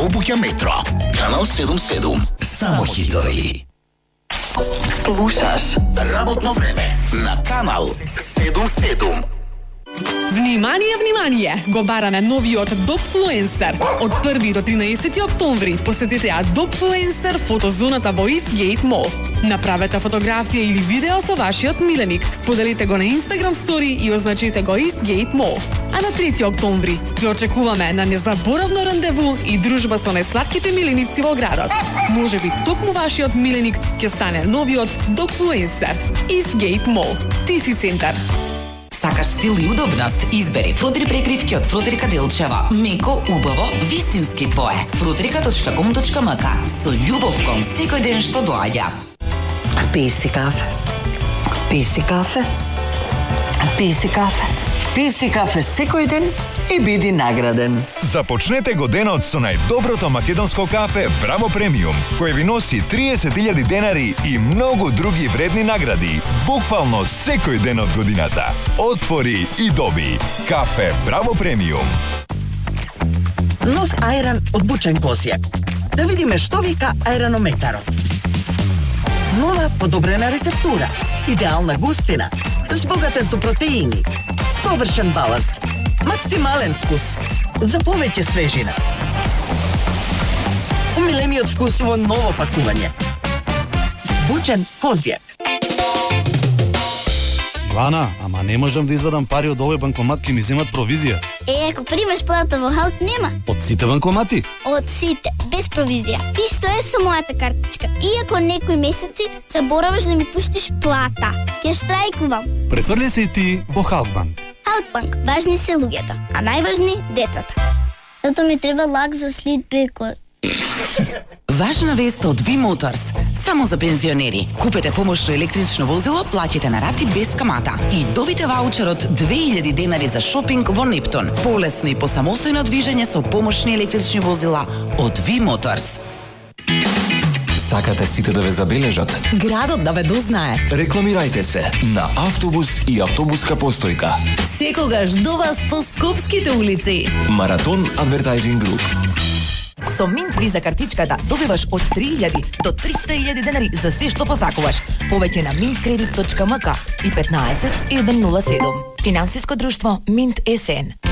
Обуќа Метро. Канал 77. Само хитови. Слушаш Работно време на Канал 77. Внимание, внимание! Го бараме новиот Dogfluencer. Од 1 до 13 октомври посетете ја Dogfluencer фотозоната во Eastgate Mall. Направете фотографија или видео со вашиот миленик. Споделите го на Instagram Story и означете го Eastgate Mall. А на 3 октомври ја очекуваме на незаборавно рандеву и дружба со најслатките миленици во градот. Можеби токму вашиот миленик ќе стане новиот Dogfluencer. Eastgate Mall. TC центар. Сакаш стил и удобност? Избери фрутри прекривки од Фрутрика Делчева. Меко, убаво, вистински твое. frutrika.com.mk. Со љубов кон секој ден што доаѓа. Пи си кафе. Пи си кафе. Пи си кафе. Пи си кафе секој ден и биди награден. Започнете го денот со најдоброто македонско кафе Браво Премиум, кој ви носи 30.000 денари и многу други вредни награди, буквално секој ден од годината. Отвори и доби. Кафе Браво Премиум. Нов ајран од бучен косјак. Да видиме што вика ајранометарот. Нова подобрена рецептура, идеална густина, збогатен со протеини, совршен баланс, максимален вкус, за повеќе свежина. Умилениот вкус во ново пакување. Бучен козјак. Ивана, ама не можам да извадам пари од овој банкомат, ки ми земат провизија. Ако примеш плата во Халк, нема. Од сите банкомати? Од сите, без провизија. Исто е со мојата картичка. Иако некои месеци забораваш да ми пуштиш плата, ќе штрајкувам. Префрли се и ти во Халкбанк. Халкбанк, важни се луѓето, а најважни децата. Зато ми треба лак за слидбе кој... Важна вест од V Motors. Само за пензионери. Купете помошно електрично возило, плаќате на рати без камата и добите ваучер од 2000 денари за шопинг во Нептун. Полесно и посамостојно движење со помошни електрични возила од V Motors. Сакате сите да ве забележат? Градот да ве дознае. Рекламирајте се на автобус и автобуска постојка. Секогаш до вас по скопските улици. Маратон Advertising Group. Со Минт Виза картичката добиваш од 3000 до 300.000 денари за се што посакуваш. Повеќе на mintkredit.mk и 15 107. Финансиско друштво Минт СН.